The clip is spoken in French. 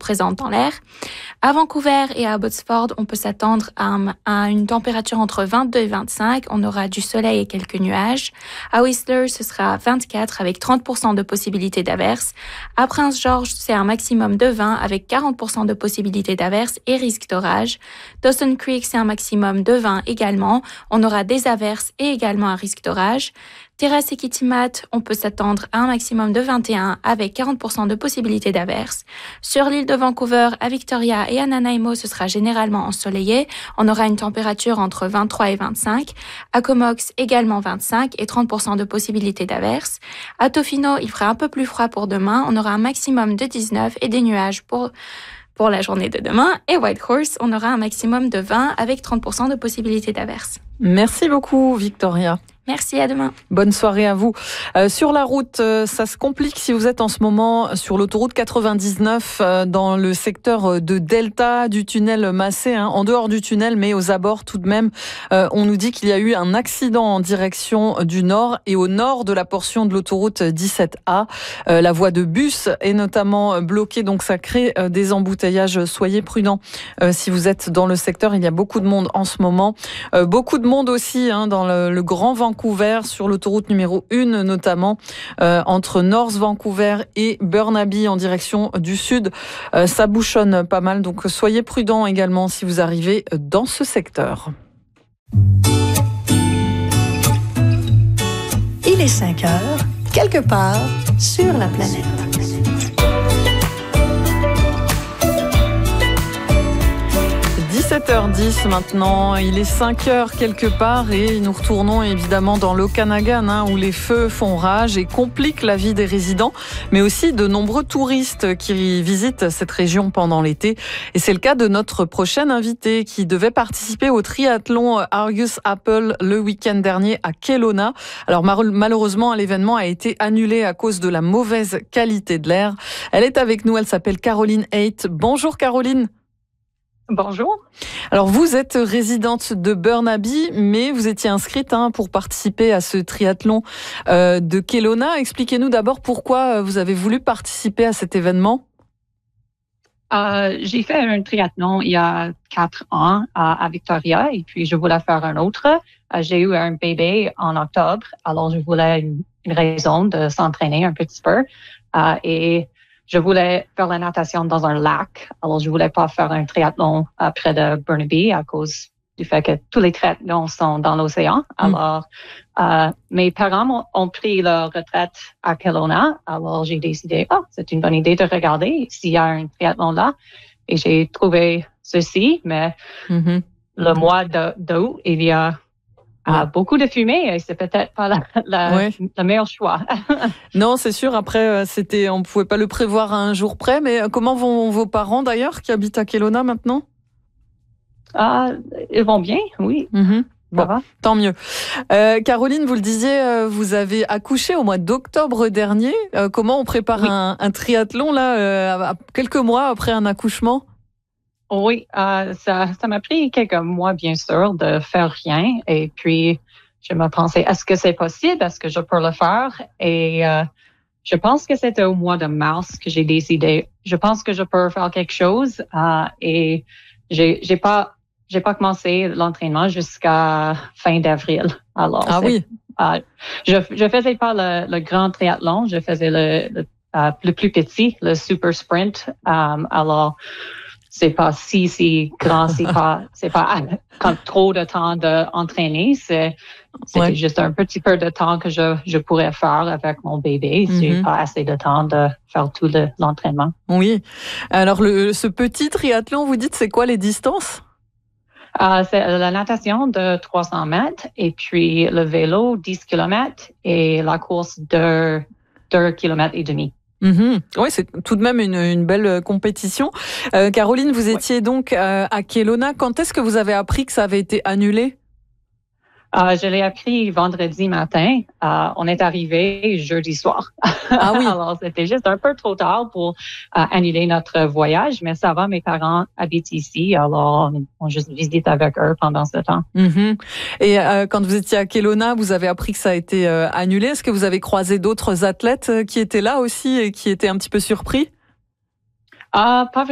présentes dans l'air. À Vancouver et à Abbotsford, on peut s'attendre à une température entre 22 et 25. On aura du soleil et quelques nuages. À Whistler, ce sera 24 avec 30% de possibilité d'averse. À Prince George, c'est un maximum de 20 avec 40% de possibilité d'averse et risque d'orage. Dawson Creek, c'est un maximum de 20 également. On aura des averses et également un risque d'orage. Terrace et Kitimat, on peut s'attendre à un maximum de 21 avec 40% de possibilité d'averse. Sur l'île de Vancouver, à Victoria et à Nanaimo, ce sera généralement ensoleillé. On aura une température entre 23 et 25. À Comox, également 25 et 30% de possibilité d'averse. À Tofino, il fera un peu plus froid pour demain. On aura un maximum de 19 et des nuages pour la journée de demain. Et Whitehorse, on aura un maximum de 20 avec 30% de possibilité d'averse. Merci beaucoup, Victoria. Merci, à demain. Bonne soirée à vous. Sur la route, ça se complique si vous êtes en ce moment sur l'autoroute 99 dans le secteur de Delta du tunnel Massé, en dehors du tunnel, mais aux abords tout de même. On nous dit qu'il y a eu un accident en direction du nord et au nord de la portion de l'autoroute 17A. La voie de bus est notamment bloquée, donc ça crée des embouteillages. Soyez prudents si vous êtes dans le secteur. Il y a beaucoup de monde en ce moment. Beaucoup de monde aussi dans le Grand Vancouver, sur l'autoroute numéro 1 notamment, entre North Vancouver et Burnaby en direction du sud. Ça bouchonne pas mal, donc soyez prudents également si vous arrivez dans ce secteur. Il est 5 heures, quelque part sur la planète. 17h10 maintenant, il est 5h quelque part et nous retournons évidemment dans l'Okanagan où les feux font rage et compliquent la vie des résidents, mais aussi de nombreux touristes qui visitent cette région pendant l'été. Et c'est le cas de notre prochaine invitée qui devait participer au triathlon Argus Apple le week-end dernier à Kelowna. Alors malheureusement, l'événement a été annulé à cause de la mauvaise qualité de l'air. Elle est avec nous, elle s'appelle Caroline Haight. Bonjour Caroline. Bonjour. Alors vous êtes résidente de Burnaby, mais vous étiez inscrite pour participer à ce triathlon de Kelowna. Expliquez-nous d'abord pourquoi vous avez voulu participer à cet événement. J'ai fait un triathlon il y a 4 ans à Victoria et puis je voulais faire un autre. J'ai eu un bébé en octobre, alors je voulais une raison de s'entraîner un petit peu et je voulais faire la natation dans un lac. Alors, je voulais pas faire un triathlon près de Burnaby à cause du fait que tous les triathlons sont dans l'océan. Alors, mes parents ont pris leur retraite à Kelowna. Alors, j'ai décidé, c'est une bonne idée de regarder s'il y a un triathlon là. Et j'ai trouvé ceci, mais le mois d'août, il y a beaucoup de fumée et c'est peut-être pas le meilleur choix. Non, c'est sûr. Après, on pouvait pas le prévoir à un jour près. Mais comment vont vos parents d'ailleurs qui habitent à Kelowna maintenant? Ils vont bien, oui. Bon, tant mieux. Caroline, vous le disiez, vous avez accouché au mois d'octobre dernier. Comment on prépare un triathlon là, quelques mois après un accouchement? Oui, ça m'a pris quelques mois, bien sûr, de faire rien. Et puis, je me pensais, est-ce que c'est possible? Est-ce que je peux le faire? Et je pense que c'était au mois de mars que j'ai décidé, je pense que je peux faire quelque chose. Et j'ai pas commencé l'entraînement jusqu'à fin d'avril. Alors, oui. Je faisais pas le grand triathlon, je faisais le plus petit, le super sprint. Alors, c'est pas si grand, c'est pas quand trop de temps d'entraîner, c'était juste un petit peu de temps que je pourrais faire avec mon bébé. J'ai pas assez de temps de faire tout l'entraînement. Oui. Alors, ce petit triathlon, vous dites, c'est quoi les distances? C'est la natation de 300 mètres et puis le vélo 10 km et la course de 2 km et demi. Oui, c'est tout de même une belle compétition. Caroline, vous étiez donc à Kelowna. Quand est-ce que vous avez appris que ça avait été annulé? Je l'ai appris vendredi matin. On est arrivé jeudi soir. Ah oui. Alors, c'était juste un peu trop tard pour annuler notre voyage, mais ça va, mes parents habitent ici, alors on juste visite avec eux pendant ce temps. Et quand vous étiez à Kelowna, vous avez appris que ça a été annulé. Est-ce que vous avez croisé d'autres athlètes qui étaient là aussi et qui étaient un petit peu surpris? Pas